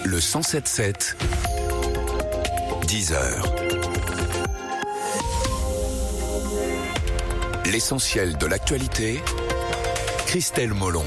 Le 107.7, 10h. L'essentiel de l'actualité, Christelle Molon.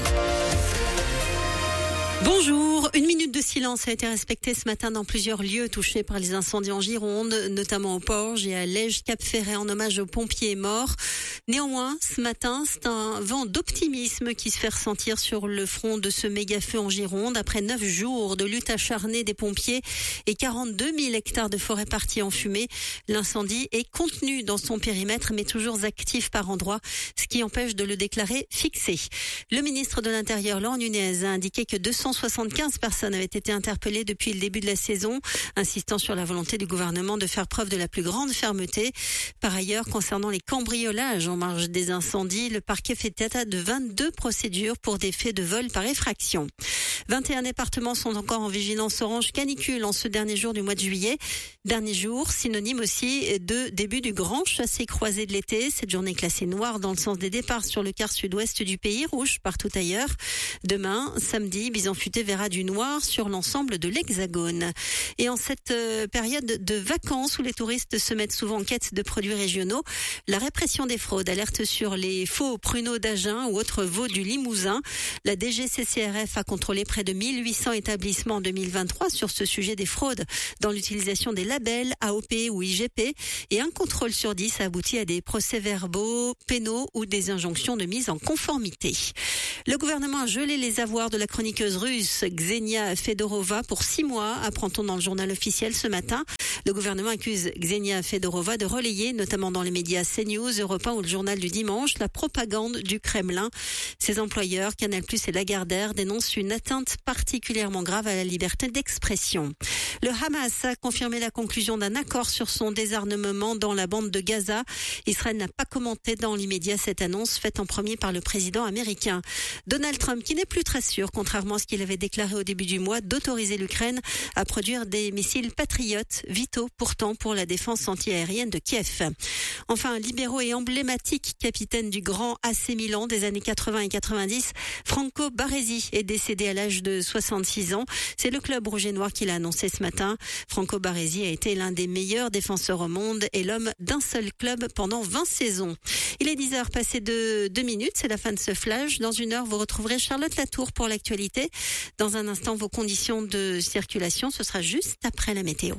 Bonjour, une minute de silence a été respectée ce matin dans plusieurs lieux touchés par les incendies en Gironde, notamment au Porge et à Lège-Cap-Ferret en hommage aux pompiers morts. Néanmoins, ce matin, c'est un vent d'optimisme qui se fait ressentir sur le front de ce méga-feu en Gironde. Après 9 jours de lutte acharnée des pompiers et 42 000 hectares de forêt partis en fumée, l'incendie est contenu dans son périmètre mais toujours actif par endroits, ce qui empêche de le déclarer fixé. Le ministre de l'Intérieur, Laurent Nunez, a indiqué que 275 personnes avaient été interpellées depuis le début de la saison, insistant sur la volonté du gouvernement de faire preuve de la plus grande fermeté. Par ailleurs, concernant les cambriolages en marge des incendies, le parquet fait état de 22 procédures pour des faits de vol par effraction. 21 départements sont encore en vigilance orange canicule en ce dernier jour du mois de juillet. Dernier jour, synonyme aussi de début du grand chassé-croisé de l'été. Cette journée classée noire dans le sens des départs sur le quart sud-ouest du pays, rouge partout ailleurs. Demain, samedi, Bison Futé verra du noir sur l'ensemble de l'Hexagone. Et en cette période de vacances où les touristes se mettent souvent en quête de produits régionaux, la répression des fraudes alerte sur les faux pruneaux d'Agen ou autres veaux du Limousin. La DGCCRF a contrôlé près de 1800 établissements en 2023 sur ce sujet des fraudes dans l'utilisation des labels AOP ou IGP, et un contrôle sur 10 a abouti à des procès-verbaux pénaux ou des injonctions de mise en conformité. Le gouvernement a gelé les avoirs de la chroniqueuse russe Ksenia Fedorova pour 6 mois, apprend-on dans le journal officiel ce matin. Le gouvernement accuse Ksenia Fedorova de relayer, notamment dans les médias CNews, Europe 1 ou le journal du dimanche, la propagande du Kremlin. Ses employeurs, Canal+ et Lagardère, dénoncent une atteinte particulièrement grave à la liberté d'expression. Le Hamas a confirmé la conclusion d'un accord sur son désarmement dans la bande de Gaza. Israël n'a pas commenté dans l'immédiat cette annonce faite en premier par le président américain. Donald Trump, qui n'est plus très sûr, contrairement à ce qu'il avait déclaré au début du mois, d'autoriser l'Ukraine à produire des missiles patriotes, vitaux pourtant pour la défense antiaérienne de Kiev. Enfin, libéraux et emblématique capitaine du grand AC Milan des années 80 et 90, Franco Baresi est décédé à l'âge de 66 ans. C'est le club rouge et noir qui l'a annoncé ce matin. Franco Baresi a été l'un des meilleurs défenseurs au monde et l'homme d'un seul club pendant 20 saisons. Il est 10h passé de 2 minutes, c'est la fin de ce flash. Dans 1 heure, vous retrouverez Charlotte Latour pour l'actualité. Dans un instant, vos conditions de circulation, ce sera juste après la météo.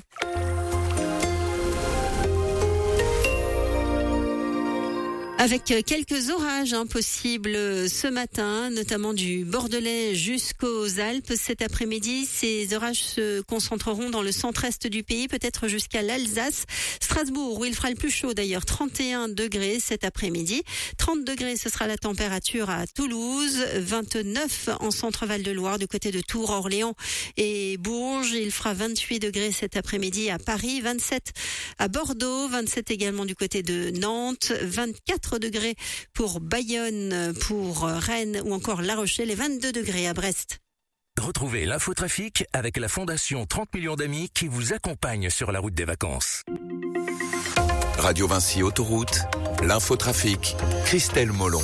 Avec quelques orages possibles ce matin, notamment du Bordelais jusqu'aux Alpes. Cet après-midi, ces orages se concentreront dans le centre-est du pays, peut-être jusqu'à l'Alsace. Strasbourg, où il fera le plus chaud d'ailleurs, 31 degrés cet après-midi. 30 degrés, ce sera la température à Toulouse. 29 en centre-Val de Loire, du côté de Tours, Orléans et Bourges. Il fera 28 degrés cet après-midi à Paris. 27 à Bordeaux. 27 également du côté de Nantes. 24 degrés pour Bayonne, pour Rennes ou encore La Rochelle et 22 degrés à Brest. Retrouvez l'infotrafic avec la Fondation 30 millions d'amis qui vous accompagne sur la route des vacances. Radio Vinci Autoroute, l'infotrafic, Christelle Molon.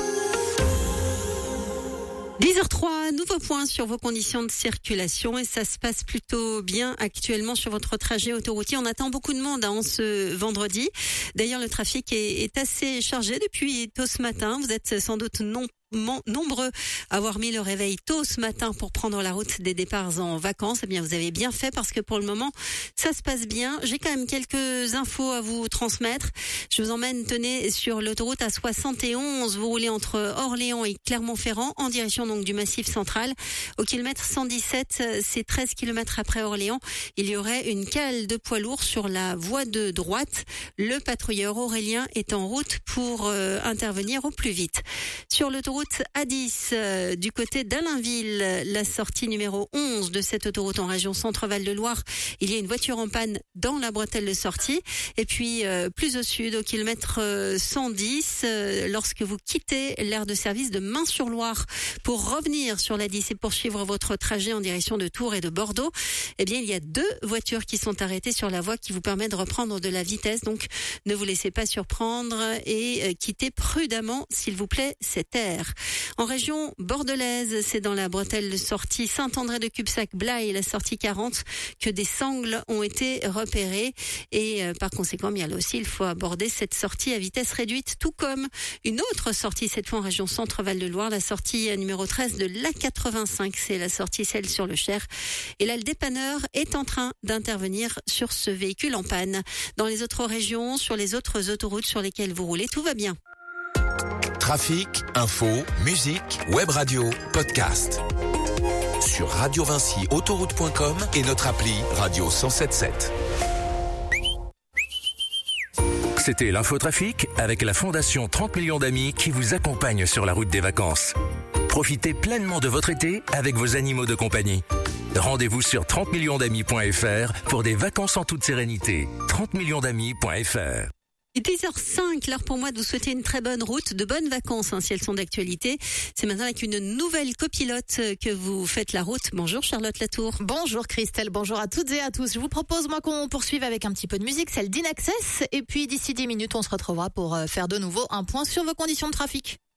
10h03, nouveau point sur vos conditions de circulation et ça se passe plutôt bien actuellement sur votre trajet autoroutier. On attend beaucoup de monde en ce vendredi. D'ailleurs, le trafic est assez chargé depuis tôt ce matin. Vous êtes sans doute nombreux à avoir mis le réveil tôt ce matin pour prendre la route des départs en vacances. Eh bien, vous avez bien fait parce que pour le moment, ça se passe bien. J'ai quand même quelques infos à vous transmettre. Je vous emmène, tenez, sur l'autoroute A71. Vous roulez entre Orléans et Clermont-Ferrand en direction donc du Massif central. Au kilomètre 117, c'est 13 kilomètres après Orléans. Il y aurait une cale de poids lourd sur la voie de droite. Le patrouilleur Aurélien est en route pour intervenir au plus vite. Sur l'autoroute A10 du côté d'Allainville, la sortie numéro 11 de cette autoroute en région Centre-Val de Loire, il y a une voiture en panne dans la bretelle de sortie. Et puis plus au sud, au kilomètre 110, lorsque vous quittez l'aire de service de Main-sur-Loire pour revenir sur la 10 et poursuivre votre trajet en direction de Tours et de Bordeaux, eh bien il y a 2 voitures qui sont arrêtées sur la voie qui vous permet de reprendre de la vitesse. Donc ne vous laissez pas surprendre et quittez prudemment, s'il vous plaît, cette aire. En région bordelaise, c'est dans la bretelle sortie Saint-André-de-Cubsac-Blaye, la sortie 40, que des sangles ont été repérées. Et par conséquent, bien là aussi, il faut aborder cette sortie à vitesse réduite, tout comme une autre sortie, cette fois en région Centre-Val-de-Loire, la sortie numéro 13 de l'A85. C'est la sortie celle sur le Cher. Et là, le dépanneur est en train d'intervenir sur ce véhicule en panne. Dans les autres régions, sur les autres autoroutes sur lesquelles vous roulez, tout va bien. Trafic, info, musique, web radio, podcast. Sur radiovincyautoroute.com et notre appli Radio 107.7. C'était l'infotrafic avec la Fondation 30 millions d'amis qui vous accompagne sur la route des vacances. Profitez pleinement de votre été avec vos animaux de compagnie. Rendez-vous sur 30millionsdamis.fr pour des vacances en toute sérénité. 30millionsdamis.fr. Il est 10h05, l'heure pour moi de vous souhaiter une très bonne route, de bonnes vacances si elles sont d'actualité. C'est maintenant avec une nouvelle copilote que vous faites la route. Bonjour Charlotte Latour. Bonjour Christelle, bonjour à toutes et à tous. Je vous propose qu'on poursuive avec un petit peu de musique, celle d'Inaccess. Et puis d'ici 10 minutes, on se retrouvera pour faire de nouveau un point sur vos conditions de trafic.